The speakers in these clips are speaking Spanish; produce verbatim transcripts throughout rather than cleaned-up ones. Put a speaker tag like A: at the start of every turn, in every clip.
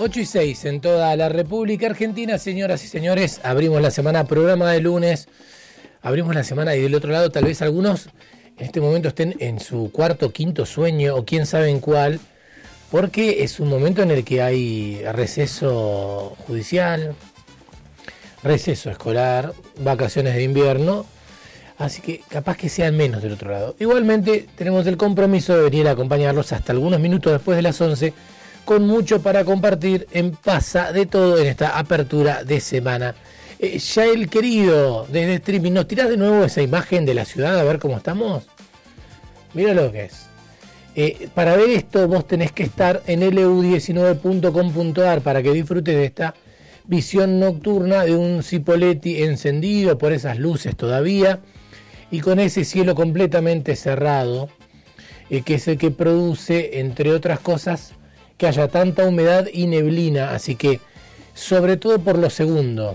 A: ocho y seis en toda la República Argentina. Señoras y señores, abrimos la semana, programa de lunes. Abrimos la semana y del otro lado tal vez algunos en este momento estén en su cuarto, quinto sueño o quién sabe en cuál, porque es un momento en el que hay receso judicial, receso escolar, vacaciones de invierno, así que capaz que sean menos del otro lado. Igualmente tenemos el compromiso de venir a acompañarlos hasta algunos minutos después de las once, con mucho para compartir en Pasa de Todo en esta apertura de semana. Eh, Yael querido, desde streaming, ¿nos tirás de nuevo esa imagen de la ciudad a ver cómo estamos? Mira lo que es. Eh, para ver esto vos tenés que estar en L U diecinueve punto com punto a r para que disfrutes de esta visión nocturna de un Cipolletti encendido por esas luces todavía y con ese cielo completamente cerrado, eh, que es el que produce, entre otras cosas, que haya tanta humedad y neblina. Así que, sobre todo por lo segundo,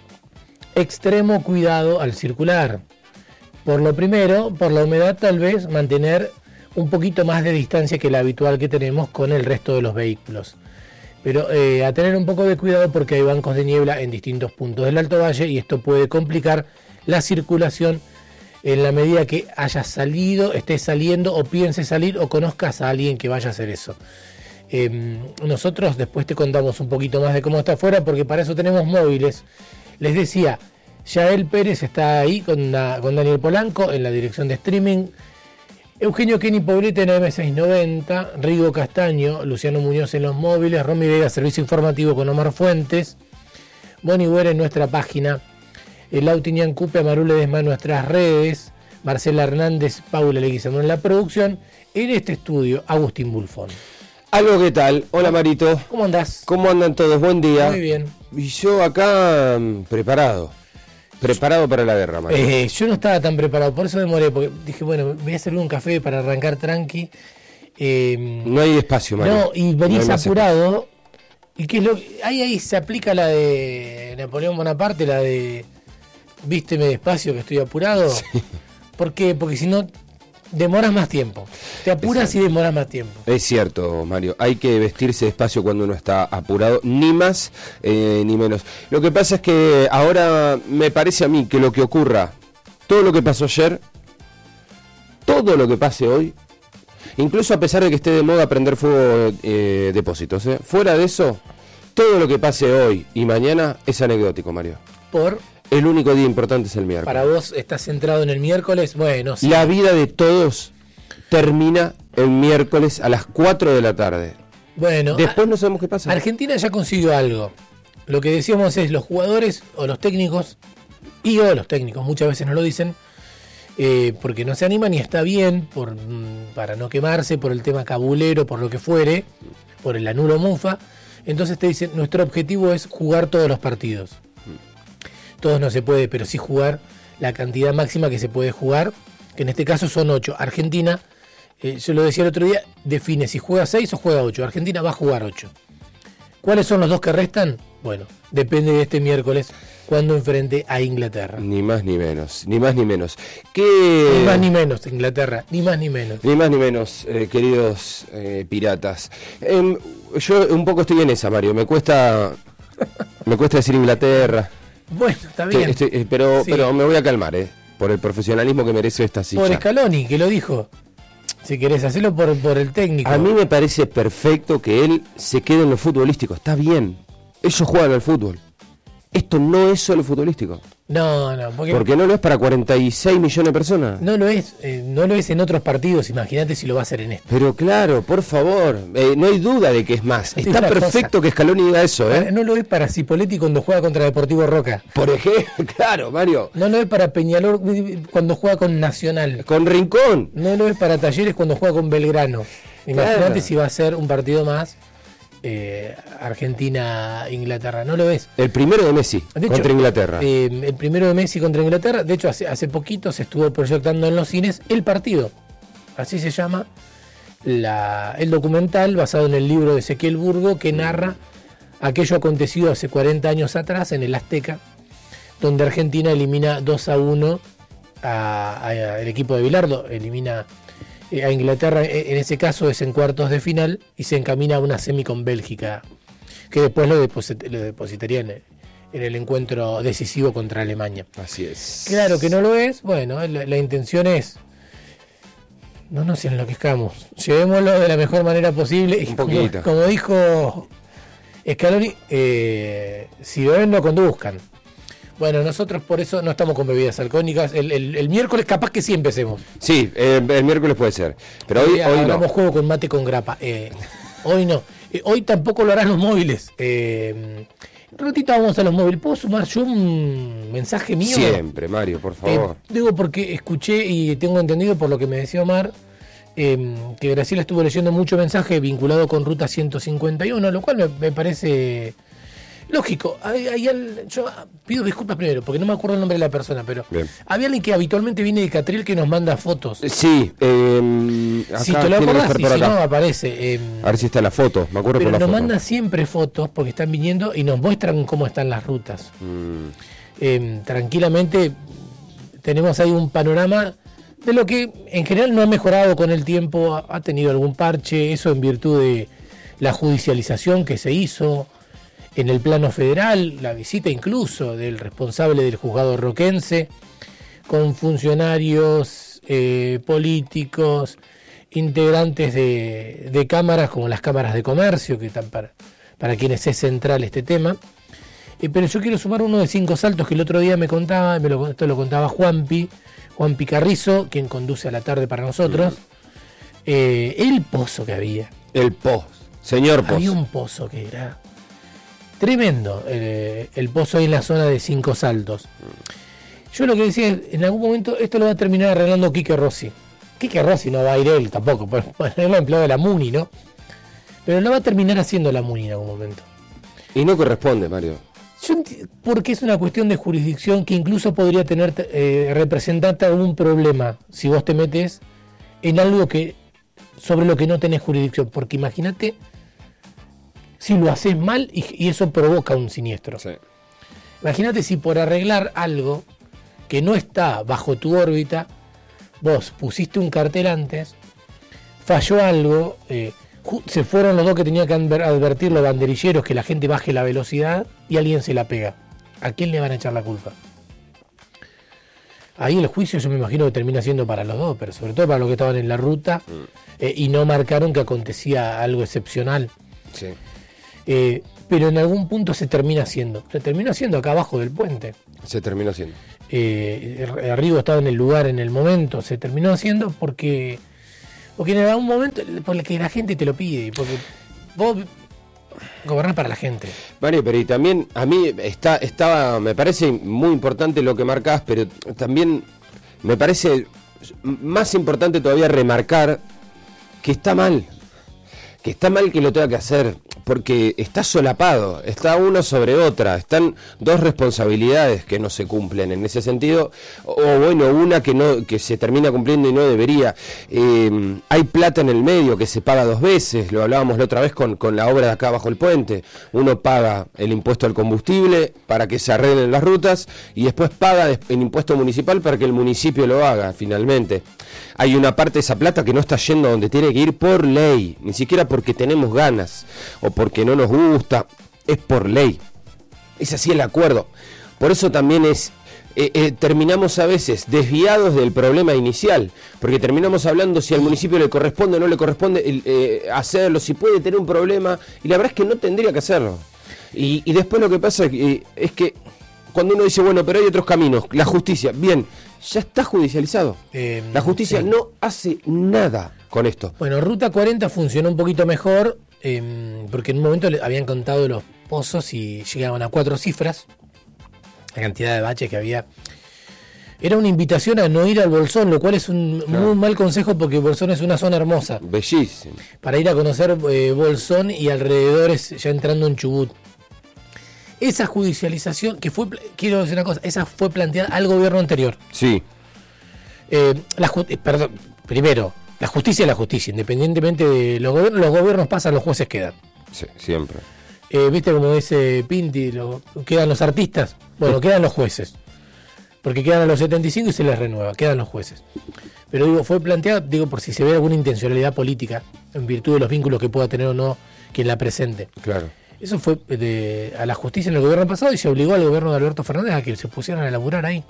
A: extremo cuidado al circular. Por lo primero, por la humedad, tal vez mantener un poquito más de distancia que la habitual que tenemos con el resto de los vehículos. Pero eh, a tener un poco de cuidado porque hay bancos de niebla en distintos puntos del Alto Valle y esto puede complicar la circulación en la medida que hayas salido, estés saliendo o pienses salir o conozcas a alguien que vaya a hacer eso. Eh, nosotros después te contamos un poquito más de cómo está afuera porque para eso tenemos móviles. Les decía, Yael Pérez está ahí con, la, con Daniel Polanco en la dirección de streaming, Eugenio Kenny Poblete en M seiscientos noventa, Rigo Castaño, Luciano Muñoz en los móviles, Romy Vega, servicio informativo con Omar Fuentes, Moni Güera en nuestra página, el Lautinian Cupe, Amaru Ledesma en nuestras redes, Marcela Hernández, Paula Leguizamo en la producción, en este estudio, Agustín Bulfón.
B: Algo, ¿qué tal? Hola, Marito.
A: ¿Cómo andás?
B: ¿Cómo andan todos? Buen día.
A: Muy bien.
B: Y yo acá preparado. Preparado para la guerra, Marito.
A: Eh, yo no estaba tan preparado, por eso demoré, porque dije, bueno, voy a hacerle un café para arrancar tranqui. Eh,
B: no hay espacio, Marito.
A: No, y venís
B: no
A: apurado. ¿Y qué es lo que, ahí, ahí se aplica la de Napoleón Bonaparte, la de vísteme despacio que estoy apurado?
B: Sí.
A: ¿Por qué? Porque si no demoras más tiempo. Te apuras Exacto. y demoras más tiempo.
B: Es cierto, Mario. Hay que vestirse despacio cuando uno está apurado, ni más eh, ni menos. Lo que pasa es que ahora me parece a mí que lo que ocurra, todo lo que pasó ayer, todo lo que pase hoy, incluso a pesar de que esté de moda prender fuego eh, depósitos, ¿eh? Fuera de eso, todo lo que pase hoy y mañana es anecdótico, Mario.
A: Por...
B: El único día importante es el miércoles.
A: Para vos estás centrado en el miércoles, bueno, sí.
B: La vida de todos termina el miércoles a las cuatro de la tarde.
A: Bueno,
B: después no sabemos qué pasa.
A: Argentina ya consiguió algo. Lo que decíamos es los jugadores o los técnicos, y o los técnicos muchas veces nos lo dicen, eh, porque no se animan y está bien, por, para no quemarse, por el tema cabulero, por lo que fuere, por el anulo mufa. Entonces te dicen, nuestro objetivo es jugar todos los partidos. Todos no se puede, pero sí jugar la cantidad máxima que se puede jugar, que en este caso son ocho. Argentina, eh, yo lo decía el otro día, define si juega seis o juega ocho. Argentina va a jugar ocho. ¿Cuáles son los dos que restan? Bueno, depende de este miércoles, cuando enfrente a Inglaterra.
B: Ni más ni menos, ni más ni menos. ¿Qué...
A: Ni más ni menos, Inglaterra, ni más ni menos.
B: Ni más ni menos, eh, queridos eh, piratas. Eh, yo un poco estoy en esa, Mario, me cuesta, me cuesta decir Inglaterra.
A: Bueno, está bien.
B: Estoy, estoy, pero, sí. pero me voy a calmar, ¿eh? Por el profesionalismo que merece esta silla.
A: Por Scaloni, que lo dijo. Si querés hacerlo por, por el técnico.
B: A mí me parece perfecto que él se quede en lo futbolístico. Está bien. Ellos juegan al fútbol. Esto no es solo futbolístico.
A: No, no. Porque,
B: porque no lo es para cuarenta y seis millones de personas.
A: No lo es. Eh, no lo es en otros partidos. Imagínate si lo va a hacer en este.
B: Pero claro, por favor. Eh, no hay duda de que es más. Está perfecto cosa. Que Scaloni diga eso, ¿eh?
A: No lo es para Cipolletti cuando juega contra Deportivo Roca.
B: Por ejemplo, claro, Mario.
A: No lo es para Peñalol cuando juega con Nacional.
B: Con Rincón.
A: No lo es para Talleres cuando juega con Belgrano. Imagínate claro. si va a ser un partido más. Eh, Argentina-Inglaterra, no lo ves.
B: El primero de Messi de hecho, contra Inglaterra.
A: Eh, el primero de Messi contra Inglaterra. De hecho, hace, hace poquito se estuvo proyectando en los cines El Partido. Así se llama la, el documental basado en el libro de Ezequiel Burgo que narra aquello acontecido hace cuarenta años atrás en el Azteca, donde Argentina elimina dos a uno al equipo de Bilardo, elimina a Inglaterra, en ese caso es en cuartos de final, y se encamina a una semi con Bélgica que después lo, deposit- lo depositaría en el, en el encuentro decisivo contra Alemania.
B: Así es.
A: Claro que no lo es, bueno, la, la intención es, no nos enloquezcamos, llevémoslo de la mejor manera posible.
B: Un
A: Y como,
B: poquito.
A: como dijo Scaloni, eh, si beben no conduzcan. Bueno, nosotros por eso no estamos con bebidas alcohólicas. El, el, el miércoles capaz que sí empecemos.
B: Sí, eh, el miércoles puede ser. Pero hoy,
A: Eh,
B: hoy
A: hagamos
B: no.
A: juego con mate con grapa. Eh, hoy no. Eh, hoy tampoco lo harán los móviles. Eh, un ratito vamos a los móviles. ¿Puedo sumar yo un mensaje mío?
B: Siempre, Mario, por
A: Eh,
B: favor.
A: digo porque escuché y tengo entendido por lo que me decía Omar, eh, que Graciela estuvo leyendo mucho mensaje vinculado con Ruta ciento cincuenta y uno, lo cual me, me parece lógico. Hay, hay al- yo pido disculpas primero porque no me acuerdo el nombre de la persona, pero
B: Bien.
A: había alguien que habitualmente viene de Catril que nos manda fotos.
B: Sí, eh, acá
A: Si te lo
B: tiene que
A: acordás,
B: estar
A: y
B: por
A: si
B: acá.
A: no aparece. eh,
B: A ver si está la foto, me acuerdo
A: pero
B: por la
A: nos
B: foto.
A: manda siempre fotos porque están viniendo y nos muestran cómo están las rutas.
B: Mm,
A: Eh, tranquilamente tenemos ahí un panorama de lo que en general no ha mejorado con el tiempo, ha, ha tenido algún parche, eso en virtud de la judicialización que se hizo en el plano federal, la visita incluso del responsable del juzgado roquense, con funcionarios eh, políticos, integrantes de, de cámaras como las cámaras de comercio, que están para, para quienes es central este tema. Eh, pero yo quiero sumar uno de Cinco Saltos que el otro día me contaba, me lo, esto lo contaba Juanpi, Juanpi Carrizo, quien conduce a la tarde para nosotros. Eh, el pozo que había.
B: el post, señor post.
A: Había un pozo que era tremendo, eh, el pozo ahí en la zona de Cinco Saltos. Yo lo que decía es, en algún momento esto lo va a terminar arreglando Quique Rossi. Quique Rossi no va a ir él tampoco, pues es el empleado de la MUNI, ¿no? Pero lo va a terminar haciendo la MUNI en algún momento.
B: Y no corresponde, Mario.
A: Yo enti- porque es una cuestión de jurisdicción que incluso podría tener eh, representarte algún problema si vos te metes en algo que sobre lo que no tenés jurisdicción. Porque imagínate si lo haces mal y, y eso provoca un siniestro.
B: Sí.
A: Imagínate si por arreglar algo que no está bajo tu órbita, vos pusiste un cartel antes, falló algo, eh, ju- se fueron los dos que tenían que adver- advertir los banderilleros que la gente baje la velocidad y alguien se la pega. ¿A quién le van a echar la culpa? Ahí el juicio yo me imagino que termina siendo para los dos, pero sobre todo para los que estaban en la ruta eh, y no marcaron que acontecía algo excepcional.
B: Sí.
A: Eh, pero en algún punto se termina haciendo. Se terminó haciendo acá abajo del puente.
B: Se terminó haciendo.
A: Eh, Arrigo estaba en el lugar en el momento, se terminó haciendo porque porque en algún momento, porque la gente te lo pide, porque vos gobernás para la gente.
B: Mario, pero y también a mí está, estaba, me parece muy importante lo que marcás, pero también me parece más importante todavía remarcar que está mal, que está mal que lo tenga que hacer, porque está solapado, está uno sobre otra, están dos responsabilidades que no se cumplen en ese sentido, o, o bueno, una que no que se termina cumpliendo y no debería. Eh, hay plata en el medio que se paga dos veces, lo hablábamos la otra vez con, con la obra de acá bajo el puente. Uno paga el impuesto al combustible para que se arreglen las rutas y después paga el impuesto municipal para que el municipio lo haga finalmente. Hay una parte de esa plata que no está yendo donde tiene que ir por ley, ni siquiera porque tenemos ganas o porque no nos gusta, es por ley. Es así el acuerdo. Por eso también es eh, eh, terminamos a veces desviados del problema inicial, porque terminamos hablando si al municipio le corresponde o no le corresponde el, eh, hacerlo, si puede tener un problema, y la verdad es que no tendría que hacerlo. Y, y después lo que pasa es que, es que cuando uno dice, bueno, pero hay otros caminos, la justicia, bien, ya está judicializado.
A: Eh,
B: La justicia
A: sí.
B: no hace nada con esto.
A: Bueno, Ruta cuarenta funcionó un poquito mejor, eh, porque en un momento le habían contado los pozos y llegaban a cuatro cifras, la cantidad de baches que había. Era una invitación a no ir al Bolsón, lo cual es un
B: Claro.
A: muy mal consejo porque Bolsón es una zona hermosa.
B: Bellísimo.
A: Para ir a conocer eh, Bolsón y alrededores, ya entrando en Chubut. Esa judicialización, que fue, quiero decir una cosa, esa fue planteada al gobierno anterior.
B: Sí,
A: Eh, la, ju- eh, perdón, primero, la justicia es la justicia, independientemente de los gobiernos, los gobiernos pasan, los jueces quedan.
B: sí, siempre.
A: Eh, ¿Viste como dice Pinti? Lo, ¿Quedan los artistas? Bueno, quedan los jueces. Porque quedan a los setenta y cinco y se les renueva, quedan los jueces. Pero digo, fue planteado, digo, por si se ve alguna intencionalidad política, en virtud de los vínculos que pueda tener o no quien la presente.
B: Claro.
A: Eso fue de, a la justicia en el gobierno pasado y se obligó al gobierno de Alberto Fernández a que se pusieran a laburar ahí.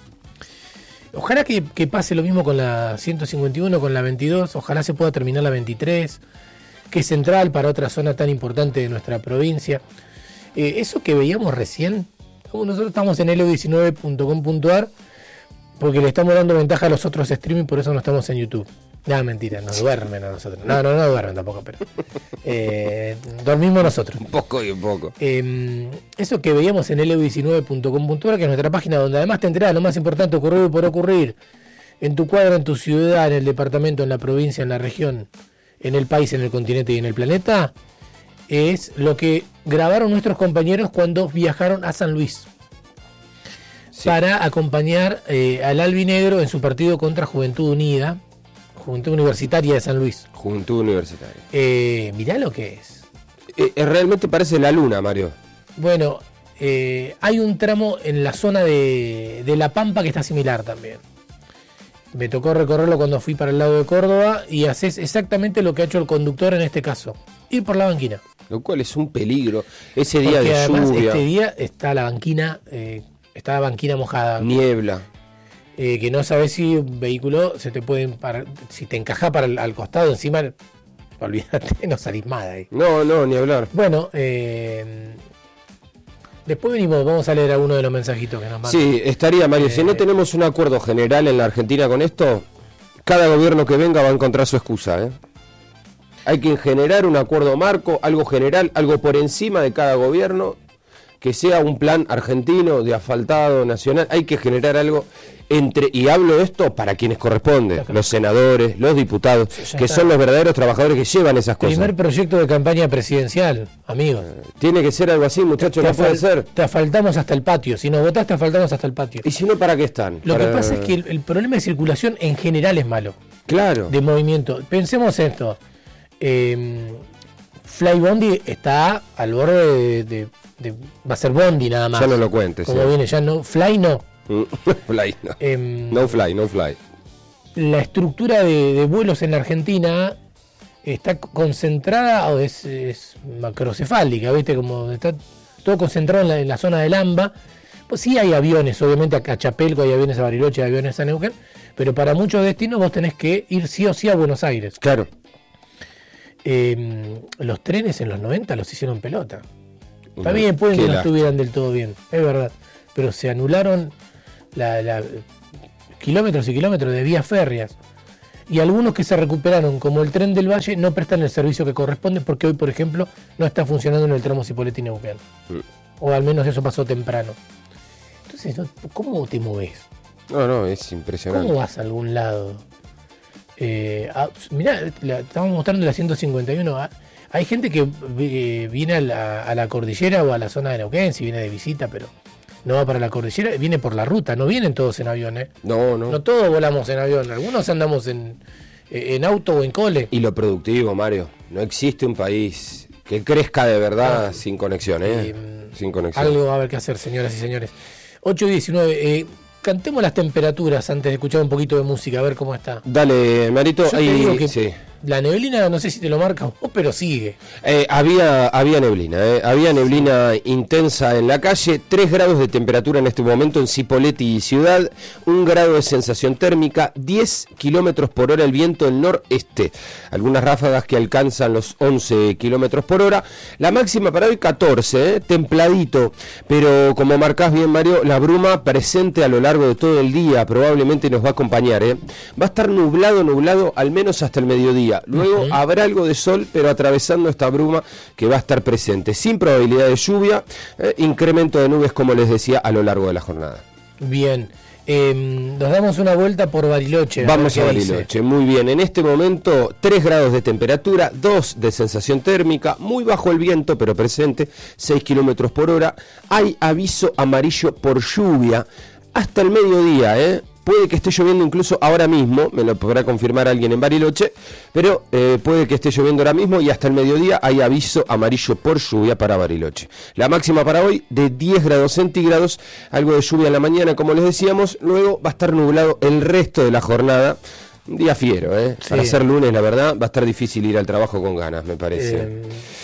A: Ojalá que, que pase lo mismo con la ciento cincuenta y uno, con la veintidós, ojalá se pueda terminar la veintitrés, que es central para otra zona tan importante de nuestra provincia. Eh, eso que veíamos recién, nosotros estamos en elo diecinueve punto com punto ar porque le estamos dando ventaja a los otros streaming, por eso no estamos en YouTube. No, mentira, nos duermen a nosotros. No, no, no duermen tampoco, pero eh, dormimos nosotros.
B: Un poco y un poco.
A: Eh, eso que veíamos en elo diecinueve punto com punto ar, que es nuestra página donde además te enterás lo más importante ocurrido por ocurrir en tu cuadra, en tu ciudad, en el departamento, en la provincia, en la región, en el país, en el continente y en el planeta, es lo que grabaron nuestros compañeros cuando viajaron a San Luis. Sí. Para acompañar eh, al albinegro en su partido contra Juventud Unida, Juventud Universitaria de San Luis.
B: Juventud Universitaria.
A: Eh, mirá lo que es.
B: Eh, eh, realmente parece la luna, Mario.
A: Bueno, eh, hay un tramo en la zona de, de La Pampa que está similar también. Me tocó recorrerlo cuando fui para el lado de Córdoba y haces exactamente lo que ha hecho el conductor en este caso. Ir por la banquina.
B: Lo cual es un peligro. Ese día
A: Porque
B: de
A: además,
B: lluvia.
A: Este día está la banquina, eh, está la banquina mojada.
B: Niebla.
A: Eh, que no sabes si un vehículo se te puede parar, si te encaja para el, al costado, encima, olvídate, no salís más de ahí.
B: No, no, ni hablar.
A: Bueno, eh, después venimos, vamos a leer alguno de los mensajitos que nos mandan.
B: Sí, estaría, Mario.
A: Eh,
B: si no tenemos un acuerdo general en la Argentina con esto, cada gobierno que venga va a encontrar su excusa, ¿eh? Hay que generar un acuerdo marco, algo general, algo por encima de cada gobierno, que sea un plan argentino de asfaltado nacional. Hay que generar algo entre, y hablo de esto para quienes corresponde, claro, los senadores, los diputados, sí, que está. Son los verdaderos trabajadores que llevan esas cosas.
A: Primer proyecto de campaña presidencial, amigos.
B: Eh, tiene que ser algo así, muchachos, no puede ser.
A: Te asfaltamos hasta el patio, si nos votás te asfaltamos hasta el patio.
B: ¿Y si no, para qué están?
A: Lo
B: para...
A: que pasa es que el, el problema de circulación en general es malo.
B: Claro.
A: De movimiento. Pensemos esto. Eh, Fly Bondi está al borde de, de, de... Va a ser Bondi nada más.
B: Ya no lo cuentes.
A: Como
B: ¿sí?
A: viene, ya no... Fly no.
B: Fly, no.
A: Eh,
B: no fly, no fly.
A: La estructura de, de vuelos en la Argentina está concentrada o es, es macrocefálica, ¿viste? Como está todo concentrado en la, en la zona del AMBA. Pues sí hay aviones, obviamente a Chapelco hay aviones a Bariloche, hay aviones a Neuquén, pero para muchos destinos vos tenés que ir sí o sí a Buenos Aires.
B: Claro.
A: Eh, los trenes en los noventa los hicieron pelota. Está bien, pueden que no estuvieran del todo bien, es verdad, pero se anularon la, la, kilómetros y kilómetros de vías férreas. Y algunos que se recuperaron, como el tren del Valle, no prestan el servicio que corresponde porque hoy, por ejemplo, no está funcionando en el tramo Cipolletti y Neuquén. Mm. O al menos eso pasó temprano. Entonces, ¿cómo te moves?
B: No, no, es impresionante.
A: ¿Cómo vas a algún lado? Eh, ah, mirá, la, estamos mostrando la ciento cincuenta y uno. Ah, hay gente que eh, viene a la, a la cordillera o a la zona de Neuquén, si viene de visita, pero no va para la cordillera, viene por la ruta, no vienen todos en avión, ¿eh?
B: No, no.
A: No todos volamos en avión, algunos andamos en, en auto o en cole.
B: Y lo productivo, Mario, no existe un país que crezca de verdad no, sin conexión, ¿eh? Y, sin conexión.
A: Algo va a haber que hacer, señoras y señores. ocho y diecinueve, eh, cantemos las temperaturas antes de escuchar un poquito de música, a ver cómo está.
B: Dale, Marito.
A: Yo
B: ahí,
A: te digo que
B: sí.
A: La neblina, no sé si te lo marca vos, pero sigue.
B: Eh, había, había neblina, eh. había neblina sí. intensa en la calle, tres grados de temperatura en este momento en Cipolletti y Ciudad, un grado de sensación térmica, diez kilómetros por hora el viento del noreste, algunas ráfagas que alcanzan los once kilómetros por hora, la máxima para hoy catorce, eh, templadito, pero como marcás bien, Mario, la bruma presente a lo largo de todo el día probablemente nos va a acompañar, eh. va a estar nublado, nublado al menos hasta el mediodía. Luego uh-huh. habrá algo de sol, pero atravesando esta bruma que va a estar presente, sin probabilidad de lluvia, eh, incremento de nubes, como les decía, a lo largo de la jornada.
A: Bien, eh, nos damos una vuelta por Bariloche.
B: Vamos a, a Bariloche, dice. Muy bien. En este momento, tres grados de temperatura, dos de sensación térmica, muy bajo el viento, pero presente, seis kilómetros por hora. Hay aviso amarillo por lluvia hasta el mediodía, ¿eh? Puede que esté lloviendo incluso ahora mismo, me lo podrá confirmar alguien en Bariloche, pero eh, puede que esté lloviendo ahora mismo y hasta el mediodía hay aviso amarillo por lluvia para Bariloche. La máxima para hoy de diez grados centígrados, algo de lluvia en la mañana como les decíamos, luego va a estar nublado el resto de la jornada. Un día fiero, ¿eh? Sí. Para ser lunes la verdad va a estar difícil ir al trabajo con ganas, me parece. Eh...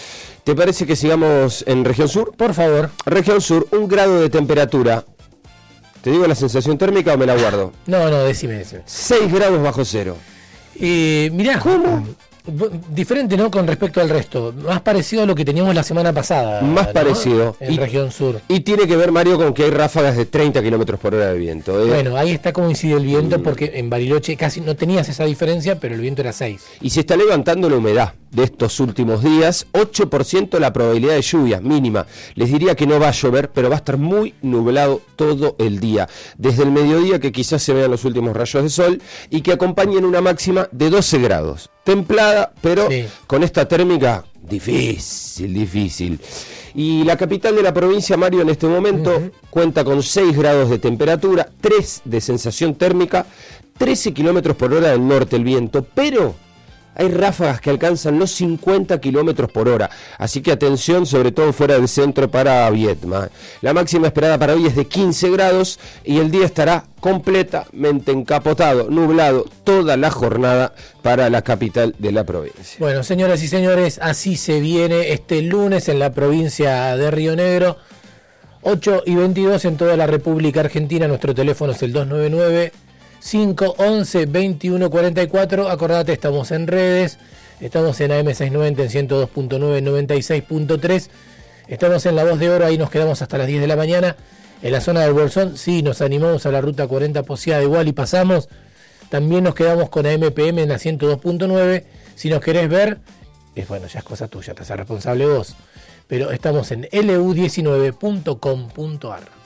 B: ¿Te parece que sigamos en región sur?
A: Por favor.
B: Región sur, un grado de temperatura. ¿Te digo la sensación térmica o me la guardo?
A: No, no, decime, decime.
B: seis grados bajo cero.
A: Eh, mirá.
B: ¿Cómo?
A: Diferente, ¿no? Con respecto al resto. Más parecido a lo que teníamos la semana pasada.
B: Más
A: ¿no?
B: parecido.
A: En
B: y,
A: región sur.
B: Y tiene que ver, Mario, con que hay ráfagas de treinta kilómetros por hora de viento. ¿eh?
A: Bueno, ahí está cómo incide el viento, mm. porque en Bariloche casi no tenías esa diferencia, pero el viento era seis.
B: Y se está levantando la humedad de estos últimos días. ocho por ciento la probabilidad de lluvia mínima. Les diría que no va a llover, pero va a estar muy nublado todo el día. Desde el mediodía, que quizás se vean los últimos rayos de sol, y que acompañen una máxima de doce grados. Templada, pero sí. Con esta térmica difícil, difícil. Y la capital de la provincia, Mario, en este momento uh-huh. cuenta con seis grados de temperatura, tres de sensación térmica, trece kilómetros por hora del norte el viento, pero hay ráfagas que alcanzan los cincuenta kilómetros por hora, así que atención, sobre todo fuera del centro para Viedma. La máxima esperada para hoy es de quince grados y el día estará completamente encapotado, nublado toda la jornada para la capital de la provincia.
A: Bueno, señoras y señores, así se viene este lunes en la provincia de Río Negro, ocho y veintidós en toda la República Argentina. Nuestro teléfono es el dos nueve nueve, cinco once, veintiuno cuarenta y cuatro. Acordate, estamos en redes, estamos en A M seiscientos noventa, en ciento dos punto nueve, noventa y seis punto tres, estamos en La Voz de Oro, ahí nos quedamos hasta las diez de la mañana. En la zona del Bolsón, sí, nos animamos a la ruta cuarenta Poseada igual y pasamos. También nos quedamos con A M P M en la ciento dos punto nueve. Si nos querés ver, es bueno, ya es cosa tuya, te haces responsable vos. Pero estamos en L U diecinueve punto com punto ar.